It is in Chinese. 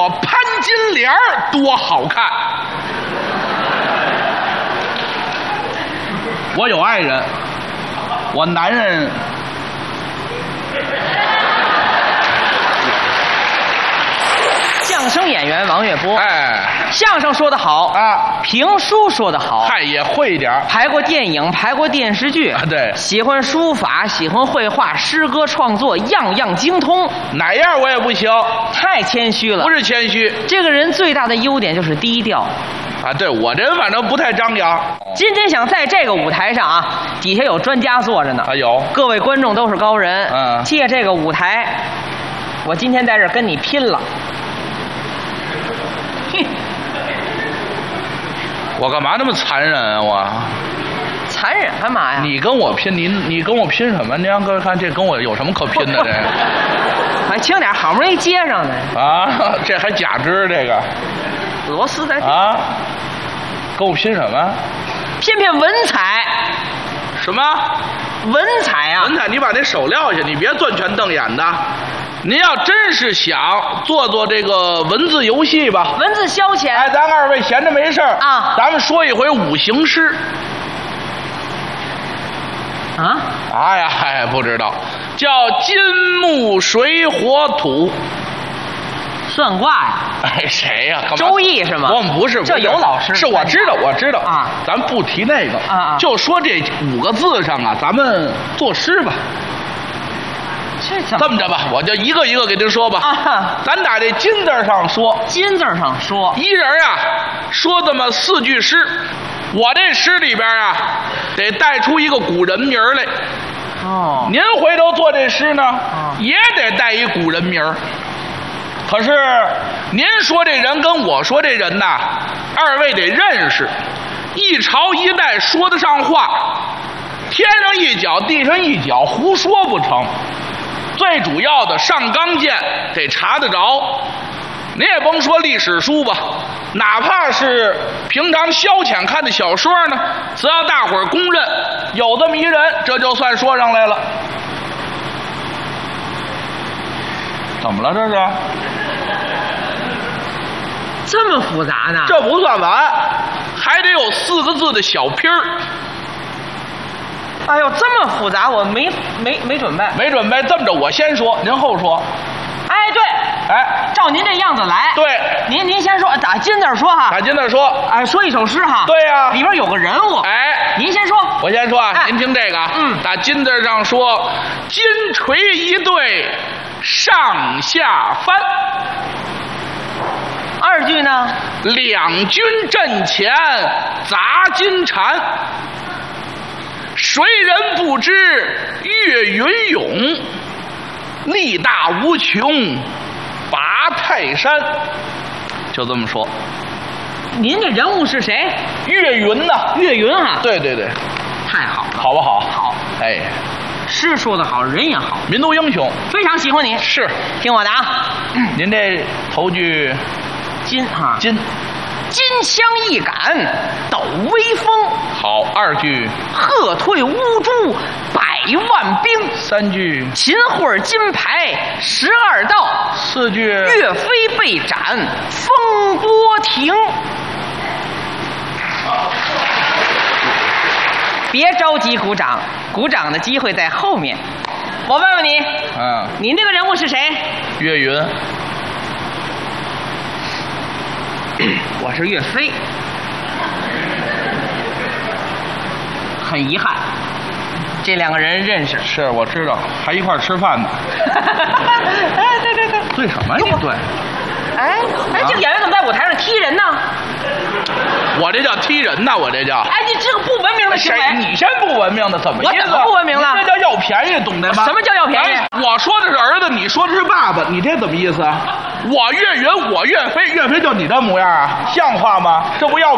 我潘金莲多好看。我有爱人，我男人。 相声演员王月波， 哎， 相声说得好啊， 评书说得好， 嗨也会一点， 拍过电影，拍过电视剧， 对， 喜欢书法，喜欢绘画，诗歌创作，样样精通。 哪样我也不行， 太谦虚了。 不是谦虚， 这个人最大的优点就是低调。 啊，对我这人反正不太张扬。 今天想在这个舞台上啊，底下有专家坐着呢， 啊有， 各位观众都是高人，借这个舞台，我今天在这儿跟你拼了。 我干嘛那么残忍啊我？ 残忍干嘛呀？ 你跟我拼，你跟我拼什么？你让各位看，这跟我有什么可拼的？这还轻点，好不容易接上呢。 啊，这还假肢这个？ 螺丝在啊？跟我拼什么？ 拼文采。 什么？ 文采啊！ 文采，你把那手撂下，你别攥拳瞪眼的。您要真是想做这个文字游戏吧， 文字消遣， 哎，咱二位闲着没事啊， 咱们说一回五行诗。 啊？ 哎呀，还不知道，叫金木水火土。 算卦呀？ 哎，谁呀？ 周易是吗？ 我们不是， 这有老师。 是我知道啊， 咱不提那个啊， 就说这5个字上啊，咱们作诗吧。这么着吧，我就一个一个给您说吧。 啊， 咱打这金字上说， 金字上说， 一人啊说这么4句诗，我这诗里边啊得带出一个古人名来。 哦， 您回头做这诗呢，也得带一古人名。可是您说这人跟我说这人呐，二位得认识，一朝一代说得上话，天上一脚地上一脚，胡说不成。最主要的上纲件得查得着，您也甭说历史书吧，哪怕是平常消遣看的小说呢，只要大伙儿公认有这么一人，这就算说上来了。怎么了这是？ 这么复杂呢？ 这不算完，还得有4个字的小拼儿。 哎呦，这么复杂，我没准备。 没准备，这么着，我先说，您后说。 哎，对， 哎， 照您这样子来。 对， 您先说，打金字说哈。 打金字说。 哎，说一首诗哈。 对呀， 里边有个人物。 哎， 您先说。 我先说啊，您听这个。打金字上说，金锤一对上下翻。 2句呢？ 两军阵前砸金蝉。谁人不知岳云勇，力大无穷拔泰山。就这么说。 您这人物是谁？ 岳云呐。 岳云啊。 对对对。 太好了。 好不好？ 好。 哎， 诗说得好，人也好， 民族英雄， 非常喜欢你。 是。 听我的啊。 您这头句金哈。 金。 金枪一杆抖威风。 好，2句喝退乌珠100万兵。 3句秦桧金牌12道。 4句岳飞被斩风波亭。别着急鼓掌，鼓掌的机会在后面。我问问你，您这个人物是谁？ 岳云。 我是岳飞。很遗憾，这2个人认识。 是，我知道，还一块吃饭呢。 哎，对。 对什么？你对？ 哎，这个演员怎么在舞台上踢人呢？ 我这叫踢人呐，我这叫。 哎，你这个不文明的行为。 你先不文明的，怎么意思？ 我怎么不文明了？ 这叫要便宜，懂得吗？ 什么叫要便宜？ 我说的是儿子，你说的是爸爸，你这怎么意思？我岳云，我岳飞，岳飞就你这模样啊，像话吗？这不要